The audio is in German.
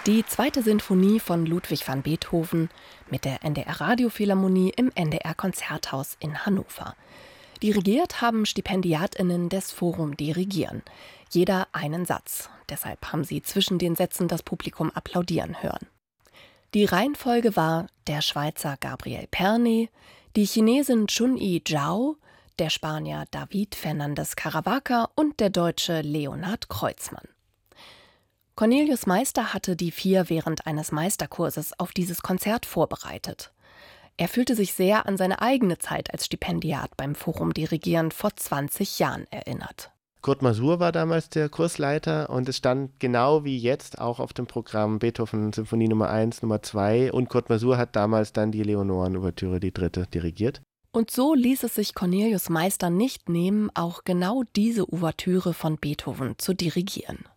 Die zweite Sinfonie von Ludwig van Beethoven mit der NDR-Radiophilharmonie im NDR-Konzerthaus in Hannover. Dirigiert haben StipendiatInnen des Forum Dirigieren. Jeder einen Satz. Deshalb haben sie zwischen den Sätzen das Publikum applaudieren hören. Die Reihenfolge war der Schweizer Gabriel Perney, die Chinesin Chun-Yi Zhao, der Spanier David Fernandez Caravaca und der Deutsche Leonhard Kreuzmann. Cornelius Meister hatte die 4 während eines Meisterkurses auf dieses Konzert vorbereitet. Er fühlte sich sehr an seine eigene Zeit als Stipendiat beim Forum Dirigieren vor 20 Jahren erinnert. Kurt Masur war damals der Kursleiter und es stand genau wie jetzt auch auf dem Programm Beethoven Symphonie Nummer 1, Nummer 2 und Kurt Masur hat damals dann die Leonoren-Ouvertüre, die 3. dirigiert. Und so ließ es sich Cornelius Meister nicht nehmen, auch genau diese Ouvertüre von Beethoven zu dirigieren.